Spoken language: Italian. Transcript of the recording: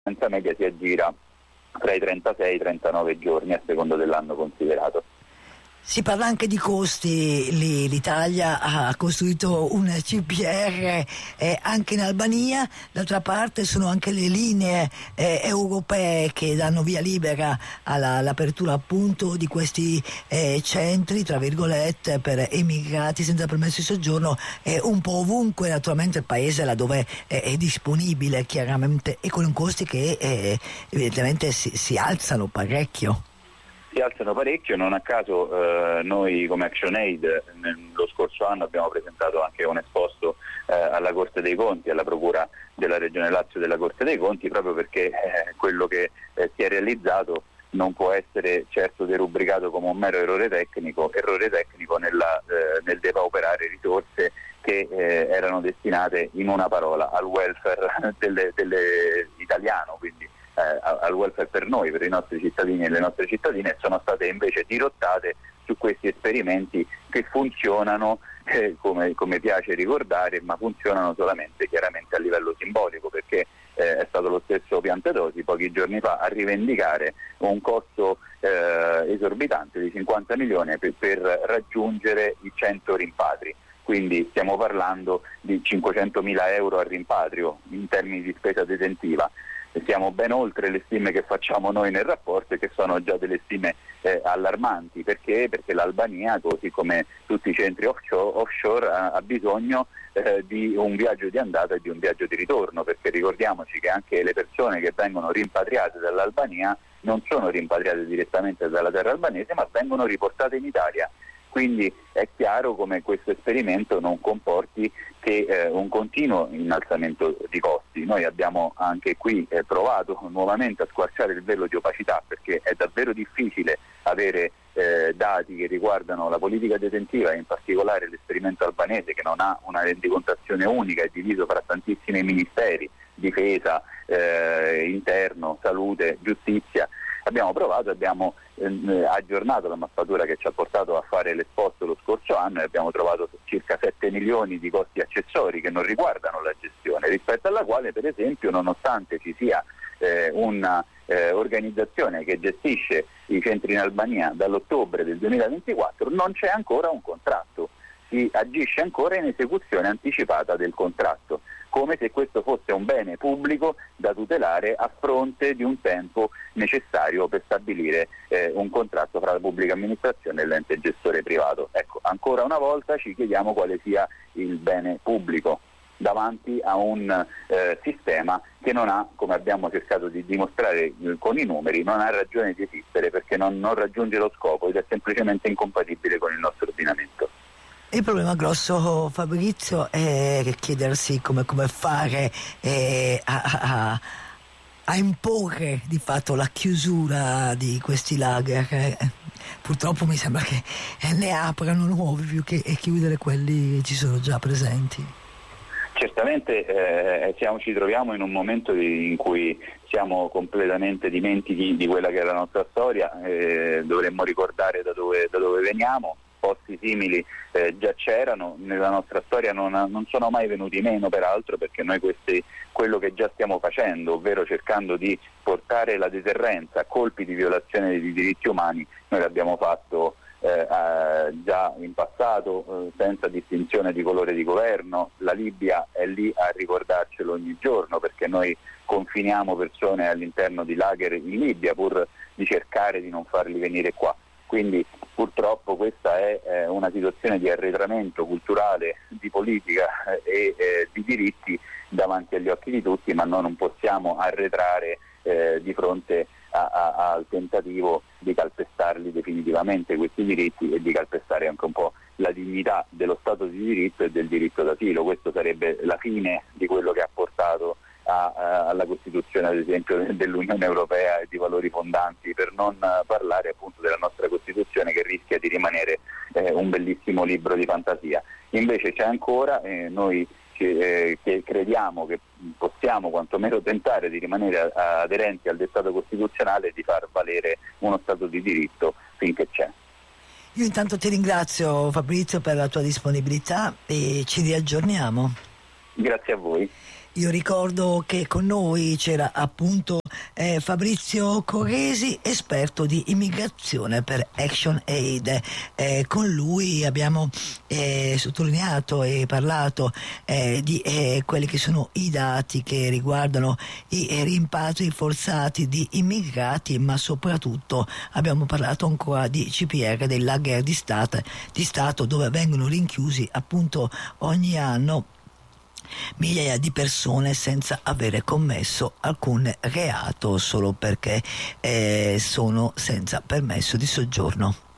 scadenza media si aggira tra i 36 e i 39 giorni a seconda dell'anno considerato. Si parla anche di costi, l'Italia ha costruito un CPR anche in Albania, d'altra parte sono anche le linee europee che danno via libera all'apertura appunto di questi centri, tra virgolette, per emigrati senza permesso di soggiorno un po' ovunque, naturalmente il paese laddove è disponibile chiaramente, e con costi che evidentemente si alzano parecchio. Si alzano parecchio, non a caso noi come ActionAid lo scorso anno abbiamo presentato anche un esposto alla Corte dei Conti, alla Procura della Regione Lazio della Corte dei Conti, proprio perché quello che si è realizzato non può essere certo derubricato come un mero errore tecnico nel depauperare risorse che erano destinate, in una parola, al welfare dell'italiano, quindi al welfare per noi, per i nostri cittadini e le nostre cittadine, sono state invece dirottate su questi esperimenti che funzionano, come piace ricordare, ma funzionano solamente chiaramente a livello simbolico, perché è stato lo stesso Piantedosi pochi giorni fa a rivendicare un costo esorbitante di 50 milioni per raggiungere i 100 rimpatri. Quindi stiamo parlando di 500.000 euro al rimpatrio in termini di spesa detentiva. Siamo ben oltre le stime che facciamo noi nel rapporto, e che sono già delle stime allarmanti. Perché? Perché l'Albania, così come tutti i centri offshore, ha bisogno di un viaggio di andata e di un viaggio di ritorno, perché ricordiamoci che anche le persone che vengono rimpatriate dall'Albania non sono rimpatriate direttamente dalla terra albanese, ma vengono riportate in Italia. Quindi è chiaro come questo esperimento non comporti che un continuo innalzamento di costi. Noi abbiamo anche qui provato nuovamente a squarciare il velo di opacità, perché è davvero difficile avere dati che riguardano la politica detentiva, e in particolare l'esperimento albanese, che non ha una rendicontazione unica, è diviso fra tantissimi ministeri: difesa, interno, salute, giustizia. Abbiamo provato, abbiamo aggiornato la mappatura che ci ha portato a fare l'esposto lo scorso anno, e abbiamo trovato circa 7 milioni di costi accessori che non riguardano la gestione, rispetto alla quale, per esempio, nonostante ci sia una organizzazione che gestisce i centri in Albania dall'ottobre del 2024, non c'è ancora un contratto. Si agisce ancora in esecuzione anticipata del contratto, come se questo fosse un bene pubblico da tutelare a fronte di un tempo necessario per stabilire un contratto fra la pubblica amministrazione e l'ente gestore privato. Ecco, ancora una volta ci chiediamo quale sia il bene pubblico davanti a un sistema che non ha, come abbiamo cercato di dimostrare con i numeri, non ha ragione di esistere, perché non raggiunge lo scopo ed è semplicemente incompatibile con il nostro ordinamento. Il problema grosso, Fabrizio, è chiedersi come fare a imporre di fatto la chiusura di questi lager. Purtroppo mi sembra che ne aprano nuovi più che chiudere quelli che ci sono già presenti. Certamente ci troviamo in un momento in cui siamo completamente dimentichi di quella che è la nostra storia, dovremmo ricordare da dove veniamo. Posti simili già c'erano nella nostra storia, non sono mai venuti meno, peraltro, perché noi quello che già stiamo facendo, ovvero cercando di portare la deterrenza a colpi di violazione dei diritti umani, noi l'abbiamo fatto già in passato, senza distinzione di colore di governo. La Libia è lì a ricordarcelo ogni giorno, perché noi confiniamo persone all'interno di lager in Libia pur di cercare di non farli venire qua. Quindi purtroppo questa è una situazione di arretramento culturale, di politica e di diritti davanti agli occhi di tutti, ma noi non possiamo arretrare di fronte al tentativo di calpestarli definitivamente questi diritti, e di calpestare anche un po' la dignità dello Stato di diritto e del diritto d'asilo. Questo sarebbe la fine di quello che ha portato alla Costituzione, ad esempio, dell'Unione Europea e di valori fondanti, per non parlare appunto della nostra Costituzione, che rischia di rimanere un bellissimo libro di fantasia. Invece c'è ancora, noi che crediamo che possiamo quantomeno tentare di rimanere aderenti al dettato costituzionale e di far valere uno Stato di diritto finché c'è. Io intanto ti ringrazio, Fabrizio, per la tua disponibilità, e ci riaggiorniamo. Grazie a voi. Io ricordo che con noi c'era appunto Fabrizio Corresi, esperto di immigrazione per ActionAid. Con lui abbiamo sottolineato e parlato di quelli che sono i dati che riguardano i rimpatri forzati di immigrati, ma soprattutto abbiamo parlato ancora di CPR, dei lager di Stato dove vengono rinchiusi appunto ogni anno migliaia di persone senza avere commesso alcun reato, solo perché sono senza permesso di soggiorno.